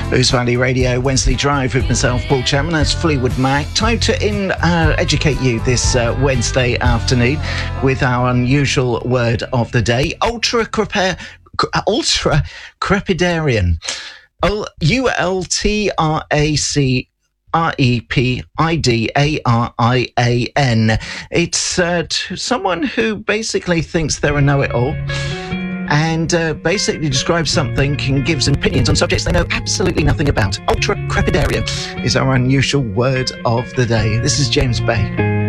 Ouse Valley Radio, Wednesday Drive with myself, Paul Chapman. That's Fleetwood Mac. Time to educate you this Wednesday afternoon with our unusual word of the day, ultra-crepidarian. ultracrepidarian. It's someone who basically thinks they're a know-it-all and basically describes something and gives opinions on subjects they know absolutely nothing about. Ultra-crepidarian is our unusual word of the day. This is James Bay.